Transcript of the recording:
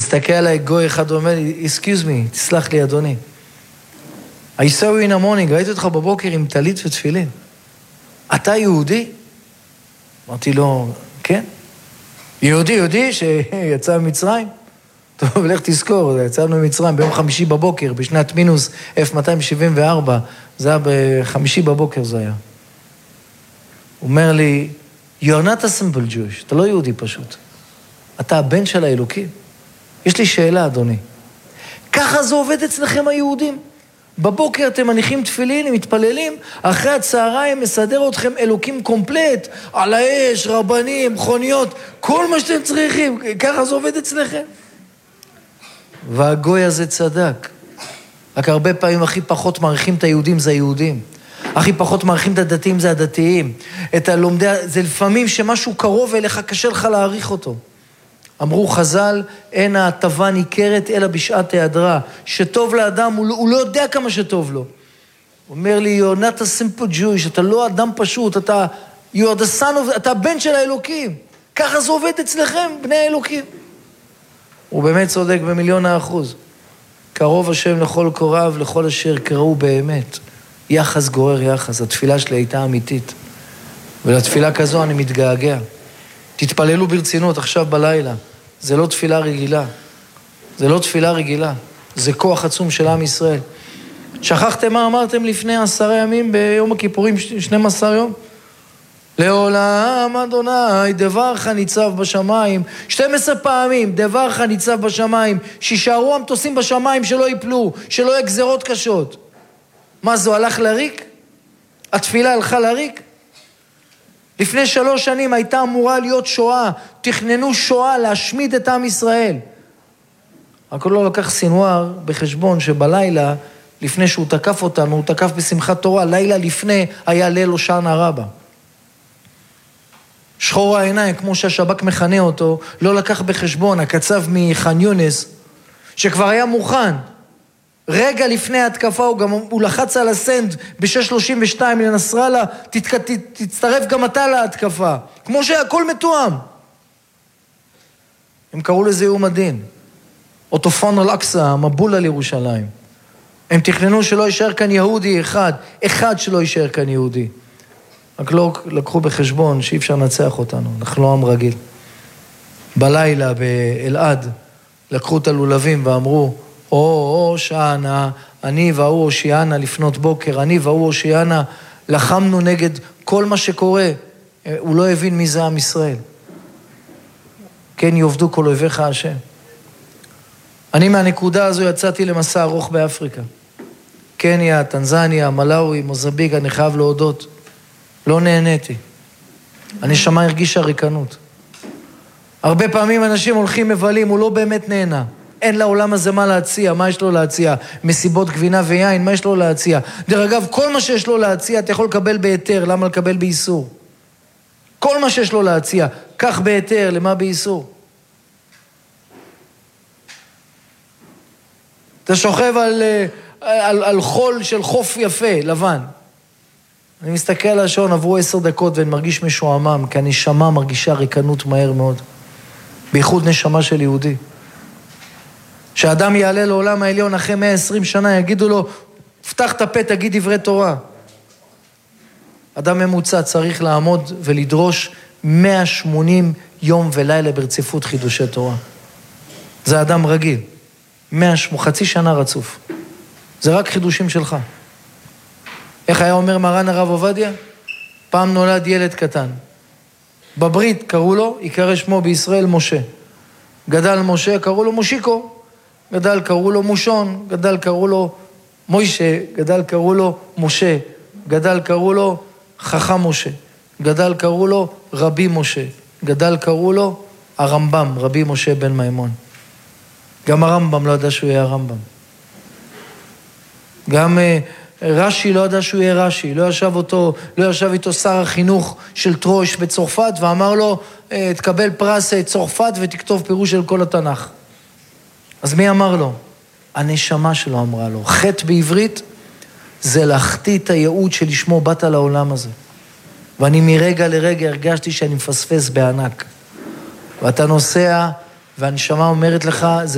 מסתכל עליי גוי אחד ואומר לי, excuse me, תסלח לי אדוני. I saw you in the morning, ראיתי אותך בבוקר עם טלית ותפילין. אתה יהודי? אמרתי לו, כן. יהודי שיצא ממצרים? טוב, לך תזכור, יצאנו ממצרים ביום חמישי בבוקר, בשנת מינוס 1274, זה היה בחמישי בבוקר זה היה. הוא אומר לי, you're not a simple Jewish, אתה לא יהודי פשוט. אתה הבן של האלוקים. יש לי שאלה, אדוני. ככה זה עובד אצלכם היהודים? בבוקר אתם מניחים תפילין, הם מתפללים, אחרי הצהריים מסדר אתכם אלוקים קומפלט, על האש, רבנים, מכוניות, כל מה שאתם צריכים, ככה זה עובד אצלכם. והגוי הזה צדק. רק הרבה פעמים הכי פחות מעריכים את היהודים זה היהודים. הכי פחות מעריכים את הדתיים זה הדתיים. את הלומדי, זה לפעמים שמשהו קרוב אליך, קשה לך להעריך אותו. אמרו חז"ל, אין ההטבה ניכרת אלא בשעת היעדרה. שטוב לאדם, הוא לא יודע כמה שטוב לו. הוא אומר לי, you're not a simple Jewish, אתה לא אדם פשוט, you are the son of, אתה הבן של האלוקים. ככה זה עובד אצלכם, בני האלוקים. הוא באמת צודק ב1,000,000%. קרוב השם לכל קוריו, לכל אשר קראו באמת. יחס גורר יחס, התפילה שלי הייתה אמיתית. ולתפילה כזו אני מתגעגע. תתפללו ברצינות עכשיו בלילה. זה לא תפילה רגילה. זה לא תפילה רגילה. זה כוח עצום של עם ישראל. שכחתם מה אמרתם לפני 10 ימים ביום הכיפורים, 12 יום? לעולם אדוני דברך ניצב בשמיים. 12 פעמים דברך ניצב בשמיים. שישארו המטוסים בשמיים שלא ייפלו, שלא יהיו גזרות קשות. מה זו, הלך לריק? התפילה הלכה לריק? לפני 3 שנים הייתה אמורה להיות שואה, תכננו שואה להשמיד את עם ישראל. רק לא לקח סינואר בחשבון שבלילה, לפני שהוא תקף אותנו, הוא תקף בשמחת תורה, לילה לפני היה ליל הושענא רבה. שחור העיניים, כמו שהשב"כ מכנה אותו, לא לקח בחשבון, הקצב מח'אן יונס, שכבר היה מוכן. רגע לפני ההתקפה הוא לחץ על הסנד ב-6:32 לנסראללה, תצטרף גם אתה להתקפה, כמו שהכל מתואם. הם קראו לזה יום הדין, אוטופון אל-אקצא, המבול על ירושלים. הם תכננו שלא יישאר כאן יהודי אחד שלא יישאר כאן יהודי. רק לא לקחו בחשבון שאי אפשר לנצח אותנו, אנחנו לא עם רגיל. בלילה באלעד לקחו את הלולבים ואמרו, הושענא, אני והוא הושיענא לפנות בוקר, אני והוא הושיענא, לחמנו נגד כל מה שקורה. הוא לא הבין מי זה עם ישראל. כן יעבדו כל אויביך השם. אני מהנקודה הזו יצאתי למסע ארוך באפריקה. קניה, טנזניה, מלאווי, מוזמביק, אני חייב להודות. לא נהניתי. הנשמה הרגישה ריקנות. הרבה פעמים אנשים הולכים מבלים, הוא לא באמת נהנה. אין לעולם הזה מה להציע, מה יש לו להציע? מסיבות גבינה ויין, מה יש לו להציע? דרך אגב, כל מה שיש לו להציע, אתה יכול לקבל בהיתר, למה לקבל באיסור? כל מה שיש לו להציע, כך בהיתר, למה באיסור? אתה שוכב על חול של חוף יפה, לבן. אני מסתכל על השעון, עברו 10 דקות ואני מרגיש משועמם, כי הנשמה מרגישה ריקנות מהר מאוד. בייחוד נשמה של יהודי. שאדם יעלה לעולם העליון אחרי 120 שנה, יגידו לו, פתח את הפה, תגיד דברי תורה. אדם ממוצע צריך לעמוד ולדרוש 180 יום ולילה ברציפות חידושי תורה. זה אדם רגיל. חצי שנה רצוף. זה רק חידושים שלך. איך היה אומר מרן הרב עובדיה? פעם נולד ילד קטן. בברית קראו לו, יקרא שמו בישראל משה. גדל משה, קראו לו מושיקו. גדל קראו לו מושון, גדל קראו לו מוישה, גדל קראו לו משה, גדל קראו לו חכם משה, גדל קראו לו רבי משה, גדל קראו לו הרמב"ם, רבי משה בן מימון. גם הרמב"ם לא ידע שהוא יהיה הרמב"ם. גם רש"י לא ידע שהוא יהיה רש"י, לא ישב איתו שר החינוך של טרוש בצרפת ואמר לו, תקבל פרס צרפת ותכתוב פירוש של כל התנ"ך. אז מי אמר לו? הנשמה שלו אמרה לו. חטא בעברית זה להחטיא את הייעוד שלשמו באת לעולם הזה. ואני מרגע לרגע הרגשתי שאני מפספס בענק. ואתה נוסע והנשמה אומרת לך,